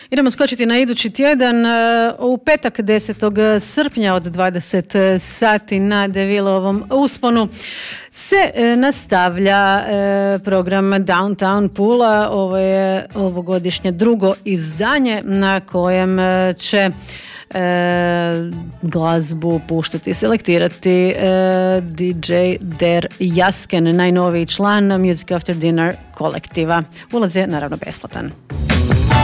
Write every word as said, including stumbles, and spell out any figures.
Idemo skočiti na idući tjedan. U petak desetog srpnja od dvadeset sati na Devilovom usponu se nastavlja program Downtown Pula. Ovo je ovogodišnje drugo izdanje na kojem će E, glazbu puštati, selektirati e, D J Der Jasken, najnoviji član Music After Dinner kolektiva. Ulaz je naravno besplatan.